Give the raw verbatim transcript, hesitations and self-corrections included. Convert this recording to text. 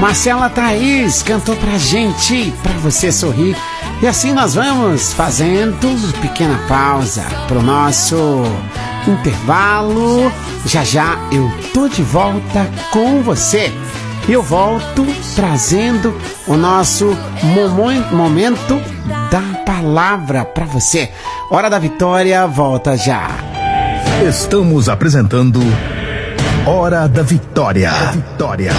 Marcela Thaís cantou pra gente, pra você sorrir. E assim nós vamos fazendo pequena pausa pro nosso intervalo. Já já eu tô de volta com você. Eu volto trazendo o nosso momento da palavra pra você. Hora da Vitória volta já. Estamos apresentando Hora da Vitória. Vitória.